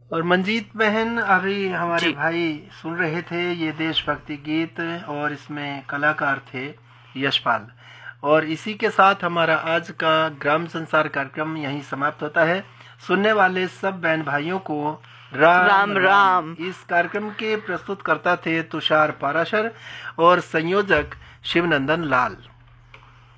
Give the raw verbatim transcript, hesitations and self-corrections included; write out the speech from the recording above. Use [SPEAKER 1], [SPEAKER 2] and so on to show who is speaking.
[SPEAKER 1] और मंजीत बहन, अभी हमारे
[SPEAKER 2] जी।
[SPEAKER 1] भाई सुन रहे थे ये देशभक्ति गीत, और इसमें कलाकार थे यशपाल। और इसी के साथ हमारा आज का ग्राम संसार कार्यक्रम यहीं समाप्त होता है। सुनने वाले सब बहन भाइयों को राम
[SPEAKER 2] राम
[SPEAKER 1] राम।
[SPEAKER 2] राम।
[SPEAKER 1] इस कार्यक्रम के प्रस्तुतकर्ता थे तुषार पाराशर और संयोजक शिवनंदन लाल।